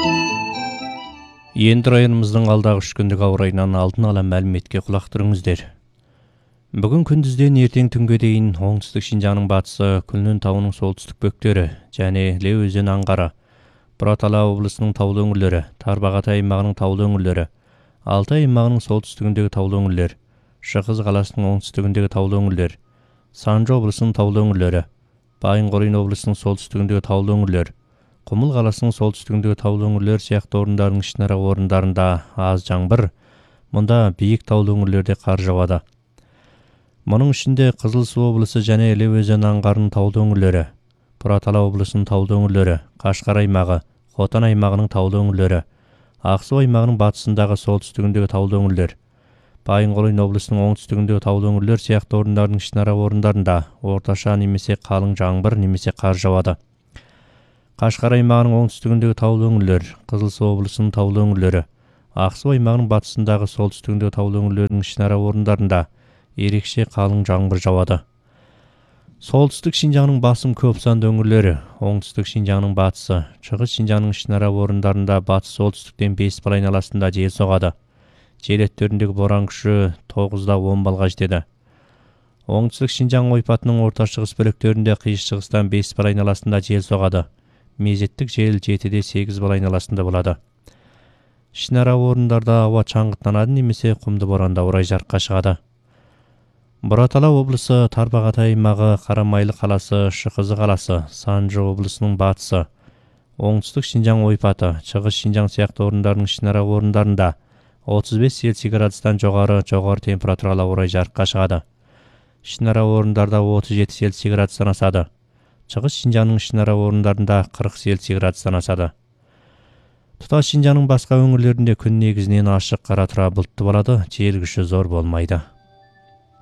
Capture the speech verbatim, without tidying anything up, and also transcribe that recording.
Енді районымыздың алдағы үш күндік ауа райынан алдын ала мәліметке құлақ түріңіздер. Бүгін күндізден ертең түнге дейін оңтүстік Шинжаңның батысы, Күлнін тауының солтүстік бөктері және Іле өзен аңғары, Бұратала облысының таулы өңірлері, Тарбағатай аймағының таулы өңірлері, Алтай аймағының солтүстігіндегі таулы өңірлер, Шықыз қаласының оңтүстігіндегі таулы өңірлер, Санжы облысының таулы өңірлері, Байынқорин облысының солтүстігіндегі таулы өңірлер, Құмыл қаласының солтүстігіндегі таулы өңірлер сияқты орындардың ішінара орындарында аз жаңбыр, мұнда биік таулы өңірлерде қар жауады. Мұның ішінде Қызылсу облысы және Іле өзен аңғарының таулы өңірлері, Бұратала облысының таулы өңірлері, Қашқар аймағы, Хотан аймағының таулы өңірлері, Ақсу аймағының батысындағы солтүстігіндегі таулы өңірлер, Байынқорин облысының оңтүстігіндегі таулы өңірлер сияқты орындардың ішінара орындарында орташа немесе қалың жаңбыр немесе қар жауады. Қашқар аймағының оңтүстігіндегі таулы өңірлер, Қызылсу облысының таулы өңірлері, Ақсу аймағының батысындағы солтүстігіндегі таулы өңірлердің ішінара орындарында ерекше қалың жаңбыр жауады. Солтүстік Шинжаңның басым көп санды өңірлері, оңтүстік Шинжаңның батысы, шығыс Шинжаңның ішінара орындарында батыс солтүстіктен бес бал айналасында жел соғады. Жел өттеріндегі боран күші тоғызда он балға жетеді. Оңтүстік Шинжаң ойпатының орта шығыс бөліктерінде қиыс шығыстан бес бал айналасында жел соғады. Мезеттік жел жетіде сегіз бал айналасында болады. Ішінара орындарда ауа шаңғыттанады немесе құмды боранда орай жарыққа шығады. Бұратала облысы, Тарбағатай аймағы, Қарамайлы қаласы, Шықызы қаласы, Санжы облысының батысы, оңтүстік Шинжаң ойпаты, шығыс Шинжаң сияқты орындардың ішінара орындарында отыз бес Цельсий градустан жоғары жоғары температуралы орай жарыққа шығады. Ішінара орындарда отыз жеті Цельсий градустан асады. Шығыс Шинжаңның ішінара орындарында қырық Цельсий градустан асады. Тұтас Шинжаңның басқа өңірлерінде күн негізінен ашық, қара тұра бұлтты болады, жел күші зор болмайды.